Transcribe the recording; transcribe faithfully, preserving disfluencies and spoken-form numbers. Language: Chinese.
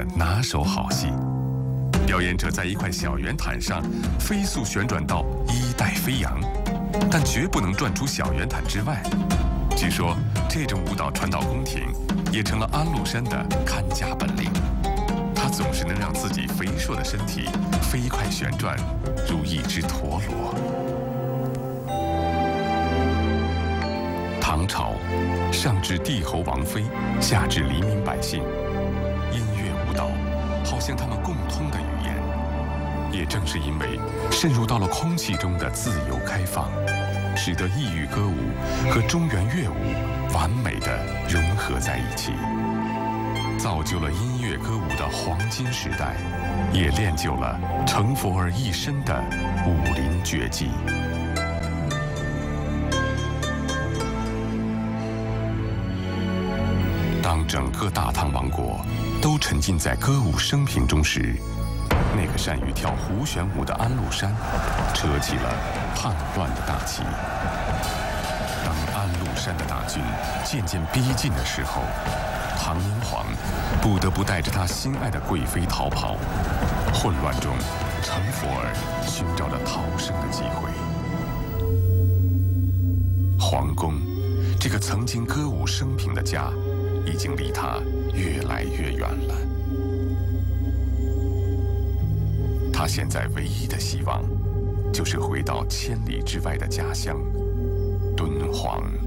拿手好戏。表演者在一块小圆毯上飞速旋转到衣带飞扬，但绝不能转出小圆毯之外。据说这种舞蹈传到宫廷，也成了安禄山的看家本领。他总是能让自己肥硕的身体飞快旋转，如一只陀螺。唐朝，上至帝侯王妃，下至黎民百姓，音乐舞蹈好像他们共通的语言。也正是因为渗入到了空气中的自由开放，使得异域歌舞和中原乐舞完美地融合在一起，造就了音乐歌舞的黄金时代，也练就了成佛儿一身的武林绝技。当整个大唐王国都沉浸在歌舞升平中时，那个善于跳胡旋舞的安禄山扯起了叛乱的大旗。当安禄山的大军渐渐逼近的时候，唐明皇不得不带着他心爱的贵妃逃跑。混乱中，成佛儿寻找着逃生的机会。皇宫，这个曾经歌舞升平的家，已经离他越来越远了。他现在唯一的希望，就是回到千里之外的家乡——敦煌。